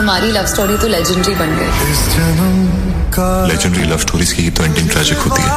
हमारी love story तो legendary बन गई। लेजेंडरी लव स्टोरीज की तो एंडिंग ट्रैजिक होती है।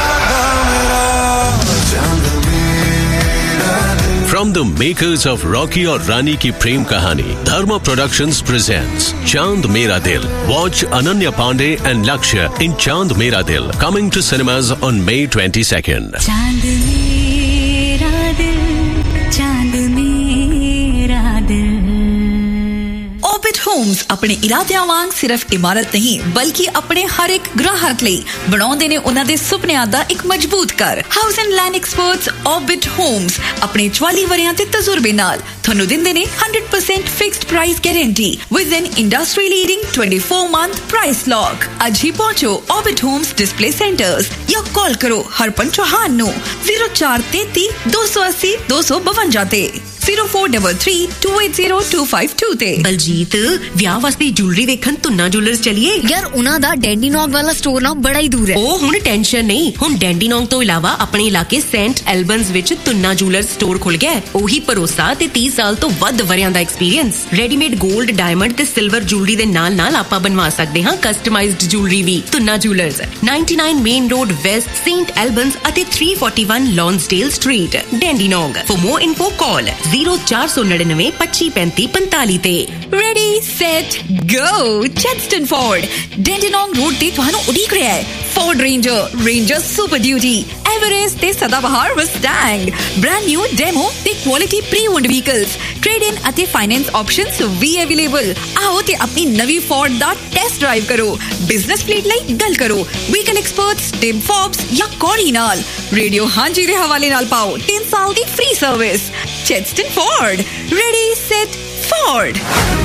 From the makers of Rocky और रानी की प्रेम कहानी, Dharma Productions presents Chand Mera Dil. Watch Ananya Pandey and Lakshya in Chand Mera Dil, coming to cinemas on May 22nd. Chand Mera Dil, Chand Mera Dil. Orbit Homes ਆਪਣੇ ਇਰਾਦਿਆਂ ਵਾਂਗ ਸਿਰਫ ਇਮਾਰਤ ਨਹੀਂ ਬਲਕਿ ਆਪਣੇ ਹਰ ਇੱਕ ਗ੍ਰਾਹਕ ਲਈ ਬਣਾਉਂਦੇ ਨੇ ਉਹਨਾਂ ਦੇ ਸੁਪਨਿਆਂ ਦਾ ਇੱਕ ਮਜ਼ਬੂਤ ਘਰ। House and land experts Orbit Homes ਆਪਣੇ 44 ਵਰਿਆਂ ਦੇ ਤਜਰਬੇ ਨਾਲ ਤੁਹਾਨੂੰ ਦਿੰਦੇ ਨੇ 100% fixed price guarantee with N industry leading 24-month price lock. ਅੱਜ ਹੀ ਪਹੁੰਚੋ Orbit Homes ਡਿਸਪਲੇ ਸੈਂਟਰਸ ਜਾਂ ਕਾਲ ਕਰੋ ਹਰਪਨ ਚੌਹਾਨ ਨੂੰ 0433 280 252 ਤੇ 0433280252 ਤੇ। ਬਲਜੀਤ ਵਿਆਹ ਵਾਸਤੇ ਜੁਐਲਰੀ ਵੇਖਣ ਤੁੰਨਾ ਜੁਐਲਰਸ ਚਲੀਏ ਯਾਰ ਉਹਨਾਂ ਦਾ ਡੈਂਡੀਨੌਗ ਵਾਲਾ ਸਟੋਰ ਨਾ ਬੜਾ ਹੀ ਦੂਰ ਹੈ। ਉਹ ਹੁਣ ਟੈਨਸ਼ਨ ਨਹੀਂ, ਹੁਣ ਡੈਂਡੀਨੌਗ ਤੋਂ ਇਲਾਵਾ ਆਪਣੇ ਇਲਾਕੇ ਸੈਂਟ ਐਲਬਨਸ ਵਿੱਚ ਤੁੰਨਾ ਜੁਐਲਰਸ ਸਟੋਰ ਖੁੱਲ ਗਿਆ। ਉਹੀ ਭਰੋਸਾ ਤੇ 30 ਸਾਲ ਤੋਂ ਵੱਧ ਵਰਿਆਂ ਦਾ ਐਕਸਪੀਰੀਅੰਸ। ਰੈਡੀਮੇਡ 골ਡ, ਡਾਇਮੰਡ ਤੇ ਸਿਲਵਰ ਜੁਐਲਰੀ ਦੇ ਨਾਲ ਆਪਾਂ ਬਣਵਾ ਸਕਦੇ ਹਾਂ ਕਸਟਮਾਈਜ਼ਡ ਜੁਐਲਰੀ ਵੀ। Tuna jewellers 99 main road West, Saint ਐਲਬਨਸ ਅਤੇ 341 ਲੌਂਸਡੇਲ street, ਡੈਂਡੀਨੌਗ। For more info call 0499 253545 ਤੇ। Ready, set, go! Chadstone Ford, Dandenong Road ਤੇ ਤੁਹਾਨੂੰ ਉਡੀਕ ਰਿਹਾ ਹੈ। Ford Ranger, Ranger Super Duty, Everest ਤੇ ਸਦਾਬਹਾਰ Mustang, brand new demo ਤੇ quality pre-owned vehicles, trade-in ਅਤੇ finance options ਵੀ available। ਆਓ ਤੇ ਆਪਣੀ ਨਵੀਂ Ford ਦਾ ਟੈਸਟ ਡਰਾਈਵ ਕਰੋ। ਬਿਜ਼ਨਸ ਫਲੀਟ ਲਈ ਗੱਲ ਕਰੋ ਵਹੀਕਲ ਐਕਸਪਰਟਸ ਟਿਮ ਫੋਬਸ ਜਾਂ ਕੋਰੀ ਨਾਲ। ਰੇਡੀਓ ਹਾਂਜੀ ਦੇ ਹਵਾਲੇ ਨਾਲ ਪਾਓ 3 ਸਾਲ ਦੀ free service. Chadstone Ford, ready, set, Ford.